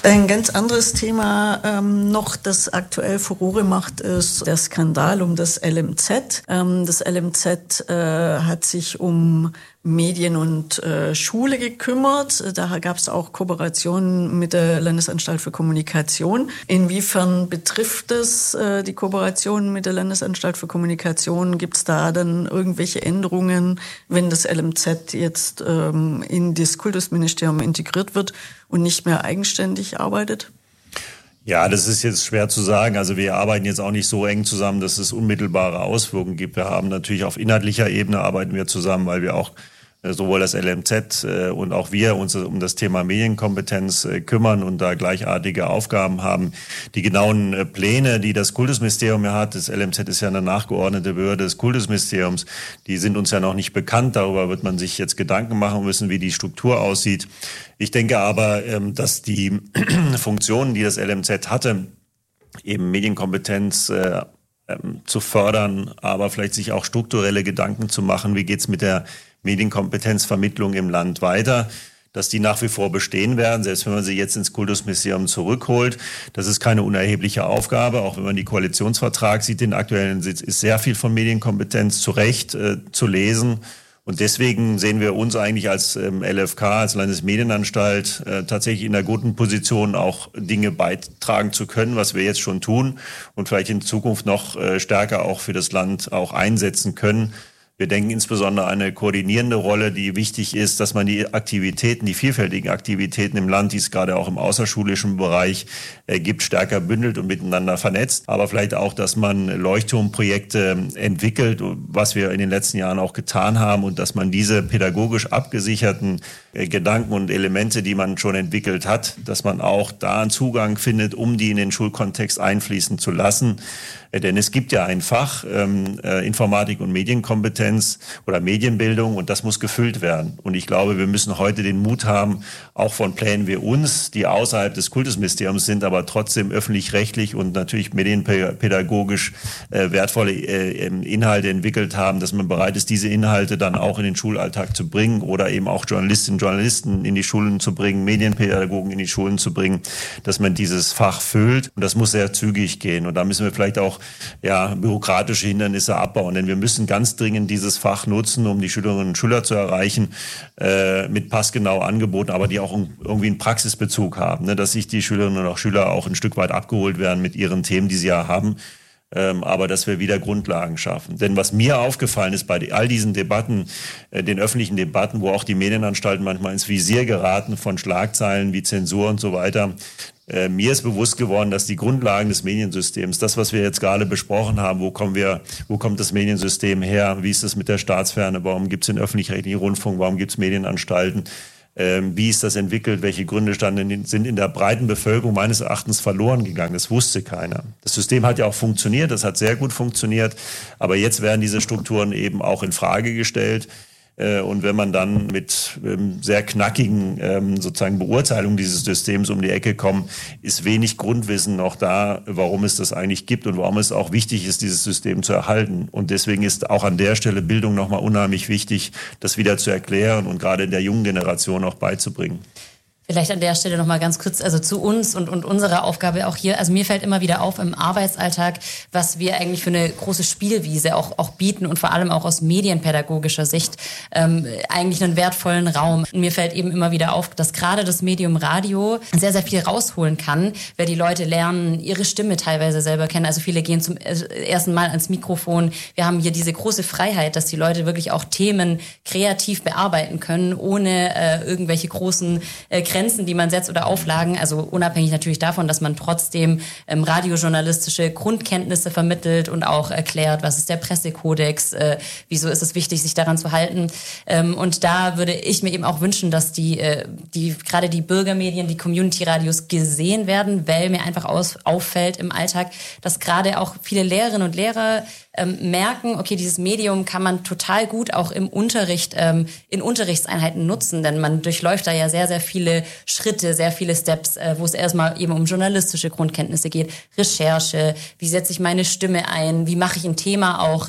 Ein ganz anderes Thema noch, das aktuell Furore macht, ist der Skandal um das LMZ. Das LMZ hat sich um Medien und Schule gekümmert. Da gab es auch Kooperationen mit der Landesanstalt für Kommunikation. Inwiefern betrifft es die Kooperation mit der Landesanstalt für Kommunikation? Gibt es da dann irgendwelche Änderungen, wenn das LMZ jetzt in das Kultusministerium integriert wird und nicht mehr eigenständig arbeitet? Ja, das ist jetzt schwer zu sagen. Also wir arbeiten jetzt auch nicht so eng zusammen, dass es unmittelbare Auswirkungen gibt. Wir haben natürlich auf inhaltlicher Ebene arbeiten wir zusammen, weil wir auch sowohl das LMZ und auch wir uns um das Thema Medienkompetenz kümmern und da gleichartige Aufgaben haben. Die genauen Pläne, die das Kultusministerium ja hat, das LMZ ist ja eine nachgeordnete Behörde des Kultusministeriums, die sind uns ja noch nicht bekannt. Darüber wird man sich jetzt Gedanken machen müssen, wie die Struktur aussieht. Ich denke aber, dass die Funktionen, die das LMZ hatte, eben Medienkompetenz zu fördern, aber vielleicht sich auch strukturelle Gedanken zu machen, wie geht's mit der Medienkompetenzvermittlung im Land weiter, dass die nach wie vor bestehen werden, selbst wenn man sie jetzt ins Kultusministerium zurückholt. Das ist keine unerhebliche Aufgabe, auch wenn man die Koalitionsvertrag sieht, den aktuellen Sitz, ist sehr viel von Medienkompetenz zu Recht zu lesen. Und deswegen sehen wir uns eigentlich als LFK, als Landesmedienanstalt, tatsächlich in einer guten Position, auch Dinge beitragen zu können, was wir jetzt schon tun und vielleicht in Zukunft noch stärker auch für das Land auch einsetzen können. Wir denken insbesondere an eine koordinierende Rolle, die wichtig ist, dass man die Aktivitäten, die vielfältigen Aktivitäten im Land, die es gerade auch im außerschulischen Bereich gibt, stärker bündelt und miteinander vernetzt. Aber vielleicht auch, dass man Leuchtturmprojekte entwickelt, was wir in den letzten Jahren auch getan haben, und dass man diese pädagogisch abgesicherten Gedanken und Elemente, die man schon entwickelt hat, dass man auch da einen Zugang findet, um die in den Schulkontext einfließen zu lassen. Denn es gibt ja ein Fach, Informatik und Medienkompetenz oder Medienbildung, und das muss gefüllt werden. Und ich glaube, wir müssen heute den Mut haben, auch von Plänen wie uns, die außerhalb des Kultusministeriums sind, aber trotzdem öffentlich-rechtlich und natürlich medienpädagogisch wertvolle Inhalte entwickelt haben, dass man bereit ist, diese Inhalte dann auch in den Schulalltag zu bringen oder eben auch Journalistinnen und Journalisten in die Schulen zu bringen, Medienpädagogen in die Schulen zu bringen, dass man dieses Fach füllt. Und das muss sehr zügig gehen. Und da müssen wir vielleicht auch bürokratische Hindernisse abbauen. Denn wir müssen ganz dringend dieses Fach nutzen, um die Schülerinnen und Schüler zu erreichen, mit passgenau Angeboten, aber die auch irgendwie einen Praxisbezug haben, ne? Dass sich die Schülerinnen und auch Schüler auch ein Stück weit abgeholt werden mit ihren Themen, die sie ja haben. Aber dass wir wieder Grundlagen schaffen. Denn was mir aufgefallen ist bei all diesen Debatten, den öffentlichen Debatten, wo auch die Medienanstalten manchmal ins Visier geraten von Schlagzeilen wie Zensur und so weiter, mir ist bewusst geworden, dass die Grundlagen des Mediensystems, das, was wir jetzt gerade besprochen haben, wo kommt das Mediensystem her, wie ist es mit der Staatsferne, warum gibt es den öffentlich-rechtlichen Rundfunk, warum gibt es Medienanstalten, wie ist das entwickelt, welche Gründe sind in der breiten Bevölkerung meines Erachtens verloren gegangen. Das wusste keiner. Das System hat ja auch funktioniert, das hat sehr gut funktioniert, aber jetzt werden diese Strukturen eben auch in Frage gestellt. Und wenn man dann mit sehr knackigen sozusagen Beurteilungen dieses Systems um die Ecke kommt, ist wenig Grundwissen noch da, warum es das eigentlich gibt und warum es auch wichtig ist, dieses System zu erhalten. Und deswegen ist auch an der Stelle Bildung nochmal unheimlich wichtig, das wieder zu erklären und gerade in der jungen Generation auch beizubringen. Vielleicht an der Stelle noch mal ganz kurz, also zu uns und unserer Aufgabe auch hier. Also mir fällt immer wieder auf im Arbeitsalltag, was wir eigentlich für eine große Spielwiese auch bieten und vor allem auch aus medienpädagogischer Sicht eigentlich einen wertvollen Raum. Und mir fällt eben immer wieder auf, dass gerade das Medium Radio sehr, sehr viel rausholen kann, weil die Leute lernen, ihre Stimme teilweise selber kennen. Also viele gehen zum ersten Mal ans Mikrofon. Wir haben hier diese große Freiheit, dass die Leute wirklich auch Themen kreativ bearbeiten können, ohne irgendwelche großen Grenzen, die man setzt oder Auflagen, also unabhängig natürlich davon, dass man trotzdem radiojournalistische Grundkenntnisse vermittelt und auch erklärt, was ist der Pressekodex, wieso ist es wichtig, sich daran zu halten. Und da würde ich mir eben auch wünschen, dass gerade die Bürgermedien, die Community-Radios gesehen werden, weil mir einfach auffällt im Alltag, dass gerade auch viele Lehrerinnen und Lehrer merken, okay, dieses Medium kann man total gut auch im Unterricht, in Unterrichtseinheiten nutzen, denn man durchläuft da ja sehr, sehr viele Schritte, sehr viele Steps, wo es erstmal eben um journalistische Grundkenntnisse geht, Recherche, wie setze ich meine Stimme ein, wie mache ich ein Thema auch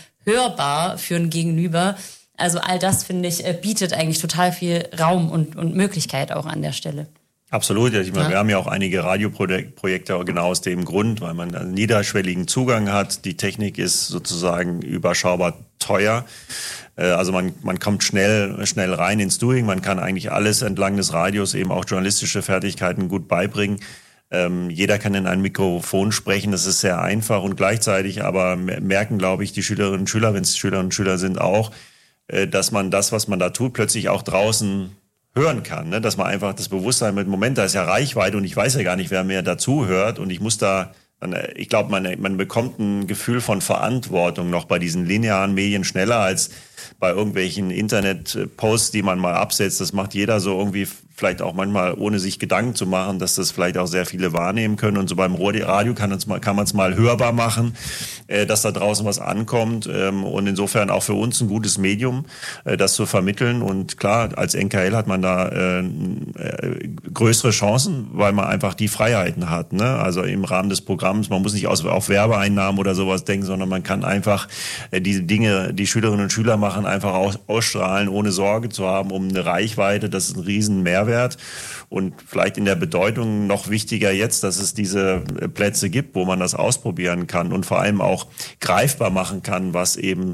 hörbar für ein Gegenüber. Also all das, finde ich, bietet eigentlich total viel Raum und Möglichkeit auch an der Stelle. Absolut. Ich meine, wir haben ja auch einige Radioprojekte genau aus dem Grund, weil man einen niederschwelligen Zugang hat. Die Technik ist sozusagen überschaubar teuer. Also man kommt schnell rein ins Doing. Man kann eigentlich alles entlang des Radios, eben auch journalistische Fertigkeiten gut beibringen. Jeder kann in ein Mikrofon sprechen, das ist sehr einfach und gleichzeitig aber merken, glaube ich, die Schülerinnen und Schüler, wenn es Schülerinnen und Schüler sind, auch, dass man das, was man da tut, plötzlich auch draußen hören kann, ne? Dass man einfach das Bewusstsein mit, Moment, da ist ja Reichweite und ich weiß ja gar nicht, wer mir dazu hört und ich muss da, ich glaube, man bekommt ein Gefühl von Verantwortung noch bei diesen linearen Medien schneller als bei irgendwelchen Internet-Posts, die man mal absetzt. Das macht jeder so irgendwie vielleicht auch manchmal, ohne sich Gedanken zu machen, dass das vielleicht auch sehr viele wahrnehmen können. Und so beim Radio kann man es mal hörbar machen, dass da draußen was ankommt. Und insofern auch für uns ein gutes Medium, das zu vermitteln. Und klar, als NKL hat man da größere Chancen, weil man einfach die Freiheiten hat, ne? Also im Rahmen des Programms, man muss nicht auf Werbeeinnahmen oder sowas denken, sondern man kann einfach diese Dinge, die Schülerinnen und Schüler machen, einfach ausstrahlen, ohne Sorge zu haben um eine Reichweite. Das ist ein riesen Mehrwert. Und vielleicht in der Bedeutung noch wichtiger jetzt, dass es diese Plätze gibt, wo man das ausprobieren kann und vor allem auch greifbar machen kann, was eben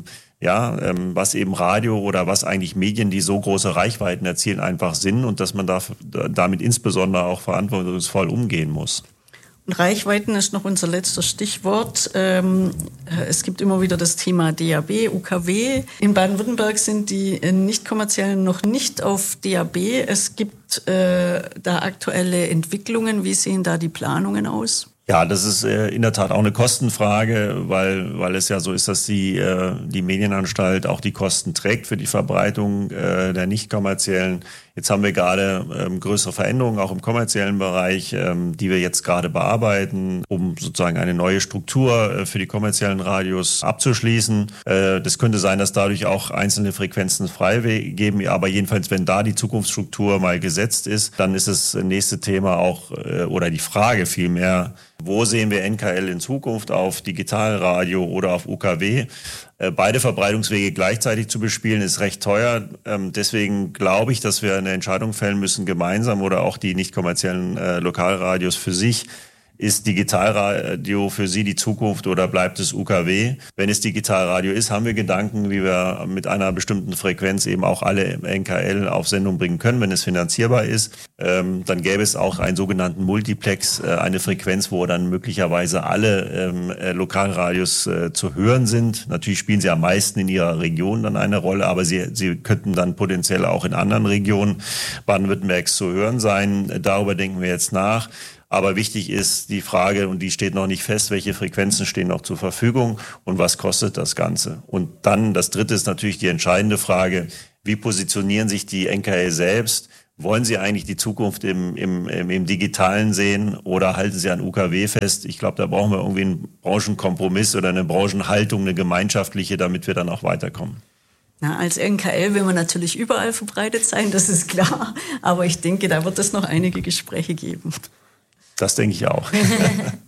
Radio oder was eigentlich Medien, die so große Reichweiten erzielen, einfach sind und dass man damit insbesondere auch verantwortungsvoll umgehen muss. Und Reichweiten ist noch unser letztes Stichwort. Es gibt immer wieder das Thema DAB, UKW. In Baden-Württemberg sind die nicht-kommerziellen noch nicht auf DAB. Es gibt da aktuelle Entwicklungen. Wie sehen da die Planungen aus? Ja, das ist in der Tat auch eine Kostenfrage, weil es ja so ist, dass die Medienanstalt auch die Kosten trägt für die Verbreitung der nicht kommerziellen. Jetzt haben wir gerade größere Veränderungen auch im kommerziellen Bereich, die wir jetzt gerade bearbeiten, um sozusagen eine neue Struktur für die kommerziellen Radios abzuschließen. Das könnte sein, dass dadurch auch einzelne Frequenzen freigeben, aber jedenfalls, wenn da die Zukunftsstruktur mal gesetzt ist, dann ist das nächste Thema auch, oder die Frage vielmehr, wo sehen wir NKL in Zukunft, auf Digitalradio oder auf UKW? Beide Verbreitungswege gleichzeitig zu bespielen, ist recht teuer. Deswegen glaube ich, dass wir eine Entscheidung fällen müssen, gemeinsam oder auch die nicht kommerziellen Lokalradios für sich. Ist Digitalradio für Sie die Zukunft oder bleibt es UKW? Wenn es Digitalradio ist, haben wir Gedanken, wie wir mit einer bestimmten Frequenz eben auch alle NKL auf Sendung bringen können, wenn es finanzierbar ist. Dann gäbe es auch einen sogenannten Multiplex, eine Frequenz, wo dann möglicherweise alle Lokalradios zu hören sind. Natürlich spielen sie am meisten in ihrer Region dann eine Rolle, aber sie könnten dann potenziell auch in anderen Regionen Baden-Württembergs zu hören sein. Darüber denken wir jetzt nach. Aber wichtig ist die Frage, und die steht noch nicht fest, welche Frequenzen stehen noch zur Verfügung und was kostet das Ganze? Und dann das Dritte ist natürlich die entscheidende Frage, wie positionieren sich die NKL selbst? Wollen sie eigentlich die Zukunft im Digitalen sehen oder halten sie an UKW fest? Ich glaube, da brauchen wir irgendwie einen Branchenkompromiss oder eine Branchenhaltung, eine gemeinschaftliche, damit wir dann auch weiterkommen. Na, als NKL will man natürlich überall verbreitet sein, das ist klar. Aber ich denke, da wird es noch einige Gespräche geben. Das denke ich auch.